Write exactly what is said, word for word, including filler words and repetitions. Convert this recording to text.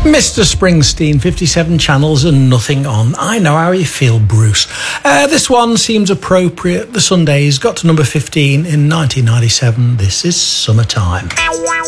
Mister Springsteen, fifty-seven channels and nothing on. I know how you feel, Bruce. Uh, this one seems appropriate. The Sundays got to number fifteen in nineteen ninety-seven. This is Summertime.